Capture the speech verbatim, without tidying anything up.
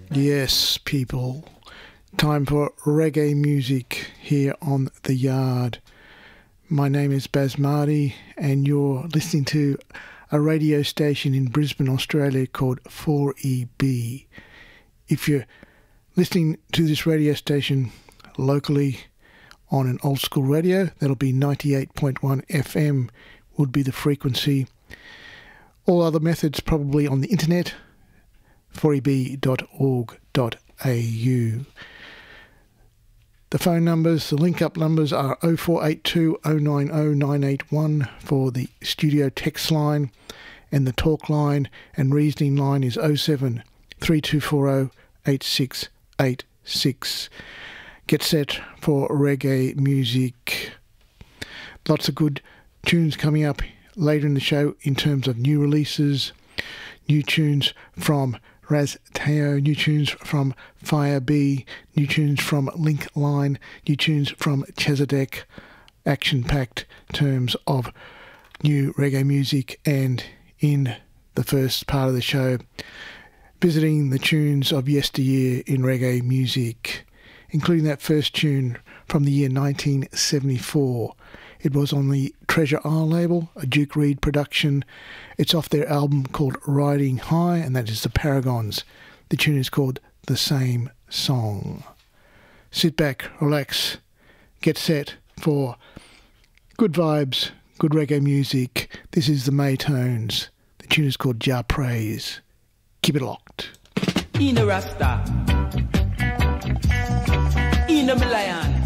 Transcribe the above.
Yes, people. Time for reggae music here on The Yard. My name is Baz Mardy and you're listening to a radio station in Brisbane, Australia called four E B. If you're listening to this radio station locally on an old school radio, that'll be ninety-eight point one F M would be the frequency. All other methods probably on the internet, four E B dot org dot A U. The phone numbers, the link-up numbers are oh four eight two oh nine oh nine eight one for the studio text line, and the talk line and reasoning line is oh seven three two four oh eight six eight six. Get set for reggae music. Lots of good tunes coming up later in the show in terms of new releases, new tunes from Raz Teo, new tunes from Fire B, new tunes from Link Line, new tunes from Chezidek, action-packed terms of new reggae music, and in the first part of the show, visiting the tunes of yesteryear in reggae music, including that first tune from the year nineteen seventy-four. It was on the Treasure Isle label, a Duke Reid production. It's off their album called Riding High, and that is the Paragons. The tune is called The Same Song. Sit back, relax, get set for good vibes, good reggae music. This is the Maytones. The tune is called Jah Praise. Keep it locked. In a Rasta. In a Malayan.